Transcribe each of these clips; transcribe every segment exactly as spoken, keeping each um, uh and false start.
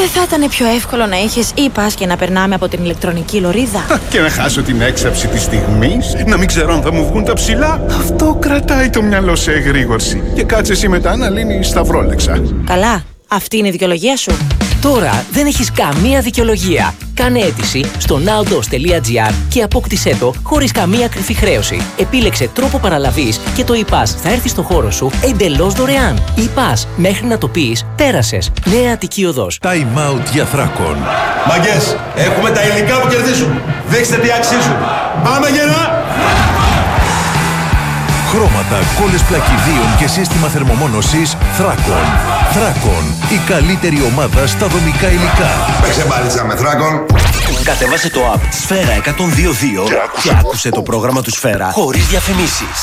Δεν θα ήταν πιο εύκολο να είχες e-pass και να περνάμε από την ηλεκτρονική λωρίδα? Και να χάσω την έξαψη της στιγμής, να μην ξέρω αν θα μου βγουν τα ψηλά. Αυτό κρατάει το μυαλό σε εγρήγορση. Και κάτσε εσύ μετά να λύνεις σταυρόλεξα. Καλά, αυτή είναι η δικαιολογία σου. Τώρα δεν έχεις καμία δικαιολογία. Κάνε αίτηση στο nowdos τελεία gr και απόκτησέ το χωρίς καμία κρυφή χρέωση. Επίλεξε τρόπο παραλαβής και το e-pass θα έρθει στο χώρο σου εντελώς δωρεάν. e-pass, μέχρι να το πεις, πέρασες. Νέα Αττική Οδός. Time out για Θράκον. Μαγκές, έχουμε τα υλικά που κερδίζουν. Δείξτε τι αξίζουν. Πάμε γερά! Χρώματα, κόλλες πλακιδίων και σύστημα θερμομόνωσης Θράκον. Θράκον, η καλύτερη ομάδα στα δομικά υλικά. Παίξε μπάλιτσα με Θράκον. Κατέβασε το app Σφαίρα εκατόν δύο δύο και άκουσε το πρόγραμμα του Σφαίρα χωρίς διαφημίσεις.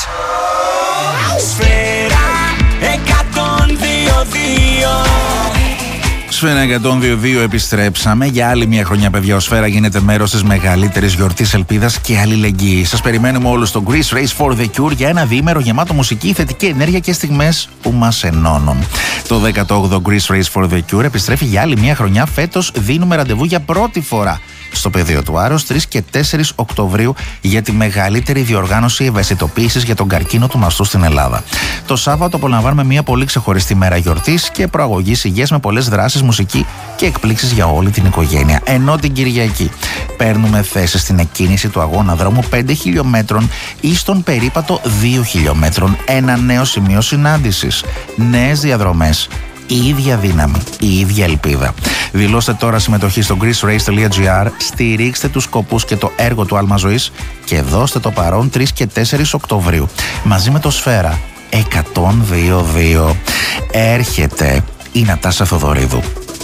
Σφαίρα εκατόν δύο δύο. Σφαίρα εκατόν δύο δύο επιστρέψαμε. Για άλλη μια χρονιά, παιδιά, ο Σφαίρα γίνεται μέρος της μεγαλύτερης γιορτής ελπίδας και αλληλεγγύης. Σας περιμένουμε όλους στο Greece Race for the Cure για ένα διήμερο γεμάτο μουσική, θετική ενέργεια και στιγμές που μας ενώνουν. Το δέκατο όγδοο Greece Race for the Cure επιστρέφει για άλλη μια χρονιά. Φέτος δίνουμε ραντεβού για πρώτη φορά στο πεδίο του Άρρος τρεις και τέσσερις Οκτωβρίου για τη μεγαλύτερη διοργάνωση ευαισθητοποίησης για τον καρκίνο του μαστού στην Ελλάδα. Το Σάββατο απολαμβάνουμε μια πολύ ξεχωριστή μέρα γιορτής και προαγωγής υγείας με πολλές δράσεις, μουσική και εκπλήξεις για όλη την οικογένεια. Ενώ την Κυριακή παίρνουμε θέση στην εκκίνηση του αγώνα δρόμου πέντε χιλιόμετρων ή στον περίπατο δύο χιλιόμετρων. Ένα νέο σημείο συνάντησης, νέες διαδρομές, η ίδια δύναμη, η ίδια ελπίδα. Δηλώστε τώρα συμμετοχή στο greece race τελεία gr, στηρίξτε τους σκοπούς και το έργο του Άλμα Ζωής και δώστε το παρόν τρεις και τέσσερις Οκτωβρίου μαζί με το Σφαίρα εκατόν δύο δύο. Έρχεται η Νατάσα Θοδωρίδου.